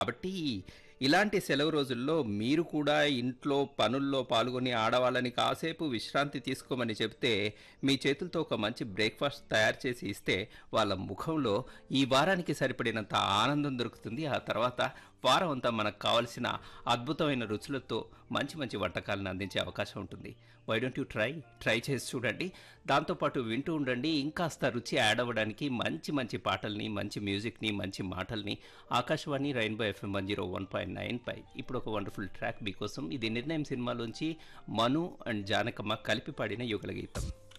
కాబట్టి ఇలాంటి సెలవు రోజుల్లో మీరు కూడా ఇంట్లో పనుల్లో పాల్గొని ఆడవాళ్ళని కాసేపు విశ్రాంతి తీసుకోమని చెప్తే మీ చేతులతో ఒక మంచి బ్రేక్ఫాస్ట్ తయారు చేసి ఇస్తే వాళ్ళ ముఖంలో ఈ వారానికి సరిపడినంత ఆనందం దొరుకుతుంది. ఆ తర్వాత వారం అంతా మనకు కావలసిన అద్భుతమైన రుచులతో మంచి మంచి వంటకాలను అందించే అవకాశం ఉంటుంది. వై డోంట్ యూ ట్రై చేసి చూడండి. దాంతోపాటు వింటూ ఉండండి. ఇంకాస్త రుచి యాడ్ అవ్వడానికి మంచి మంచి పాటల్ని, మంచి మ్యూజిక్ని, మంచి మాటల్ని ఆకాశవాణి రైన్బో ఎఫ్ఎం 101.9 పై ఇప్పుడు ఒక వండర్ఫుల్ ట్రాక్ మీకోసం. ఇది నిర్ణయం సినిమాలోంచి మను అండ్ జానకమ్మ కలిపి పాడిన యుగల గీతం.